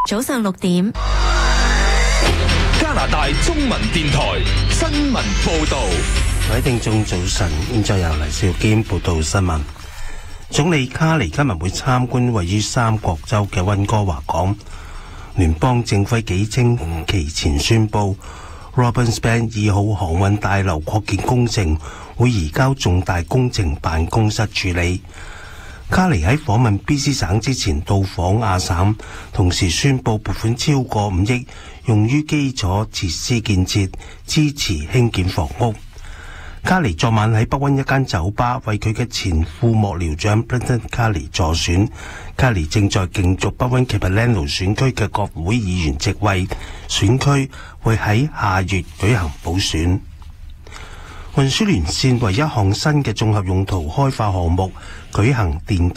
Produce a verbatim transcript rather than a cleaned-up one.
早上六點， 加拿大中文電台新聞報道。 各位聽眾早晨，現在由黎兆堅報道新聞。總理卡尼今日會參觀位於三角洲嘅溫哥華港。聯邦政府幾星期前宣布 Robins Band 二號航運大樓擴建工程會移交重大工程辦公室處理。卡尼喺訪問 B C 省之前到訪亞省，同時宣布撥款超過五億用於基礎設施建設，支持興建房屋。卡尼昨晚喺北溫一間酒吧為佢嘅前副幕僚長 Brendan 卡尼助選。卡尼正在競逐北溫 Capilano 選區嘅國會議員席位，選區會喺下月舉行補選。運輸連線為一項新嘅綜合用途開發項目舉行電